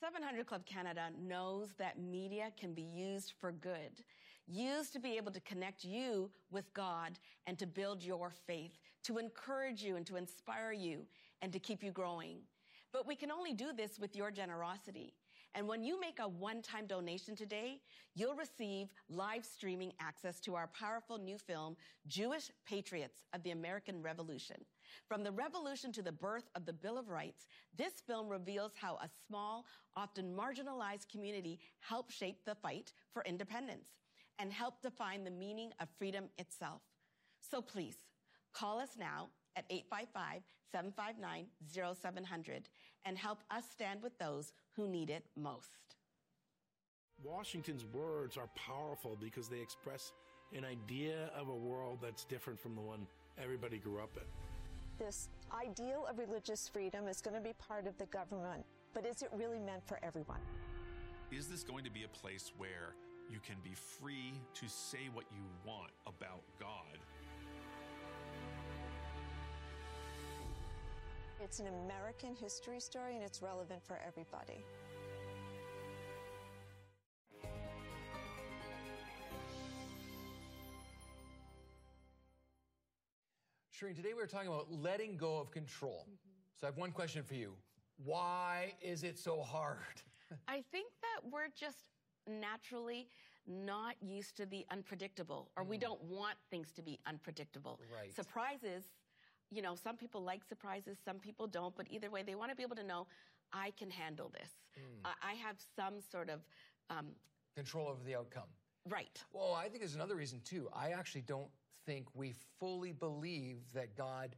700 Club Canada knows that media can be used for good, used to be able to connect you with God and to build your faith, to encourage you and to inspire you and to keep you growing. But we can only do this with your generosity. And when you make a one-time donation today, you'll receive live streaming access to our powerful new film, Jewish Patriots of the American Revolution. From the revolution to the birth of the Bill of Rights, this film reveals how a small, often marginalized community helped shape the fight for independence and helped define the meaning of freedom itself. So please, call us now at 855-759-0700 and help us stand with those who need it most. Washington's words are powerful because they express an idea of a world that's different from the one everybody grew up in. This ideal of religious freedom is going to be part of the government, but is it really meant for everyone? Is this going to be a place where you can be free to say what you want about God? It's an American history story, and it's relevant for everybody. Shireen, today we were talking about letting go of control. So I have one question for you. Why is it so hard? I think that we're just naturally not used to the unpredictable, or we don't want things to be unpredictable. Right. Surprises, you know, some people like surprises, some people don't, but either way, they want to be able to know, I can handle this. I have some sort of... control over the outcome. Right. Well, I think there's another reason, too. I actually don't think we fully believe that God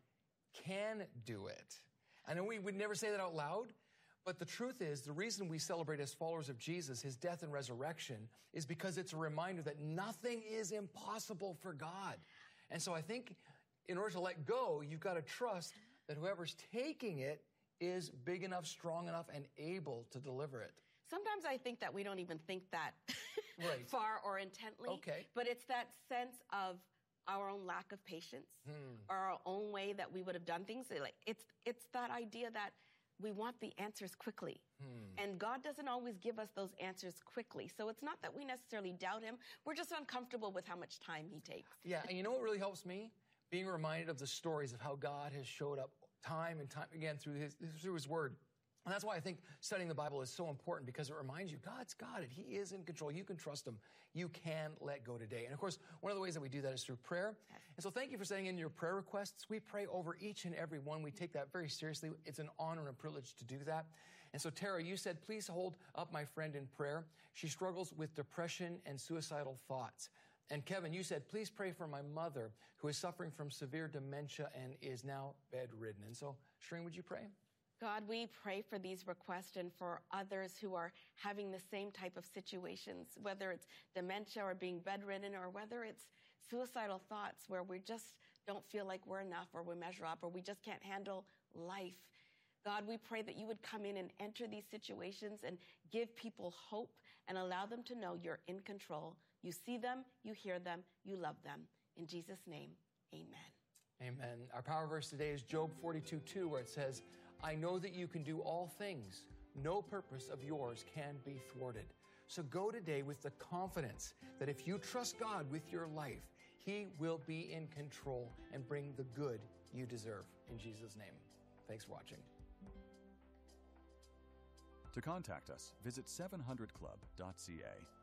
can do it. I know we would never say that out loud, but the truth is, the reason we celebrate as followers of Jesus, his death and resurrection, is because it's a reminder that nothing is impossible for God. And so I think in order to let go, you've got to trust that whoever's taking it is big enough, strong enough, and able to deliver it. Sometimes I think that we don't even think that Right. far or intently. Okay. But it's that sense of our own lack of patience or our own way that we would have done things. Like it's that idea that we want the answers quickly. And God doesn't always give us those answers quickly. So it's not that we necessarily doubt him. We're just uncomfortable with how much time he takes. Yeah, and you know what really helps me? Being reminded of the stories of how God has showed up time and time again through his word. And that's why I think studying the Bible is so important, because it reminds you, God's got it. He is in control. You can trust him. You can let go today. And of course, one of the ways that we do that is through prayer. And so thank you for sending in your prayer requests. We pray over each and every one. We take that very seriously. It's an honor and a privilege to do that. And so Tara, you said, please hold up my friend in prayer. She struggles with depression and suicidal thoughts. And Kevin, you said, please pray for my mother who is suffering from severe dementia and is now bedridden. And so, Shireen, would you pray? God, we pray for these requests and for others who are having the same type of situations, whether it's dementia or being bedridden, or whether it's suicidal thoughts where we just don't feel like we're enough or we measure up or we just can't handle life. God, we pray that you would come in and enter these situations and give people hope and allow them to know you're in control. You see them, you hear them, you love them. In Jesus' name, amen. Amen. Our power verse today is Job 42:2, where it says, I know that you can do all things. No purpose of yours can be thwarted. So go today with the confidence that if you trust God with your life, he will be in control and bring the good you deserve. In Jesus' name. Thanks for watching. To contact us, visit 700club.ca.